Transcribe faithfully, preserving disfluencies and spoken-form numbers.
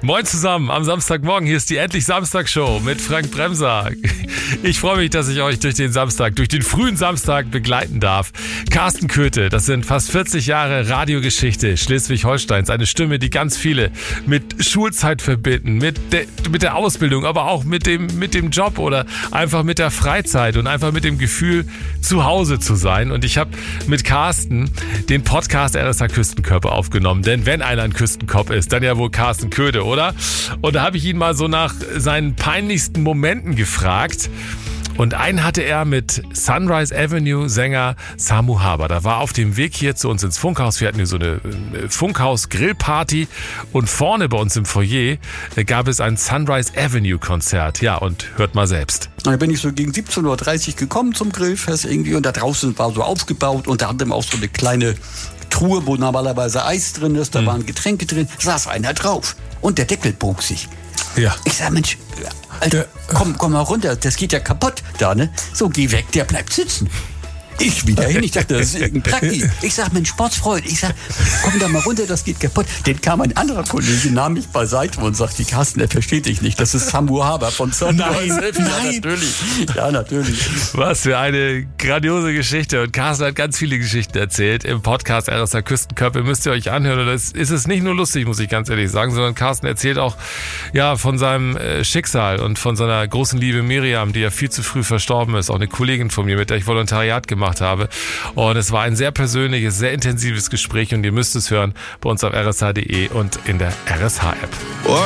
Moin zusammen am Samstagmorgen. Hier ist die Endlich Samstag-Show mit Frank Bremser. Ich freue mich, dass ich euch durch den Samstag, durch den frühen Samstag begleiten darf. Carsten Köthe, das sind fast vierzig Jahre Radiogeschichte Schleswig-Holsteins. Eine Stimme, die ganz viele mit Schulzeit verbinden, mit, de, mit der Ausbildung, aber auch mit dem, mit dem Job oder einfach mit der Freizeit und einfach mit dem Gefühl, zu Hause zu sein. Und ich habe mit Carsten den Podcast R S H Küstenkörper aufgenommen. Denn wenn einer ein Küstenkopf ist, dann ja wohl Carsten Köthe, oder? Und da habe ich ihn mal so nach seinen peinlichsten Momenten gefragt. Und einen hatte er mit Sunrise Avenue Sänger Samu Haber. Da war auf dem Weg hier zu uns ins Funkhaus. Wir hatten hier so eine Funkhaus-Grillparty. Und vorne bei uns im Foyer gab es ein Sunrise Avenue Konzert. Ja, und hört mal selbst. Da bin ich so gegen siebzehn Uhr dreißig gekommen zum Grillfest irgendwie. Und da draußen war so aufgebaut. Und da hatten wir auch so eine kleine Truhe, wo normalerweise Eis drin ist. Da hm. waren Getränke drin. Da saß einer drauf. Und der Deckel bog sich. Ja. Ich sag, Mensch, Alter, komm, komm mal runter, das geht ja kaputt da, ne? So, geh weg, der bleibt sitzen. Ich wieder hin, ich dachte, das ist irgendein Prakti. Ich sag, Mensch, Sportsfreund, ich sag, komm da mal runter, das geht kaputt. Den kam ein anderer Kollege, nahm mich beiseite und sagte, Carsten, er versteht dich nicht, das ist Samu Haber von Sunrise. Nein, ja, nein. natürlich. Ja, natürlich. Was für eine grandiose Geschichte. Und Carsten hat ganz viele Geschichten erzählt im Podcast R S H Küstenkörper. Müsst ihr euch anhören. Und das ist es nicht nur lustig, muss ich ganz ehrlich sagen, sondern Carsten erzählt auch ja von seinem äh, Schicksal und von seiner großen Liebe Miriam, die ja viel zu früh verstorben ist. Auch eine Kollegin von mir, mit der ich Volontariat gemacht habe. Und es war ein sehr persönliches, sehr intensives Gespräch und ihr müsst es hören bei uns auf r s h punkt d e und in der R S H App.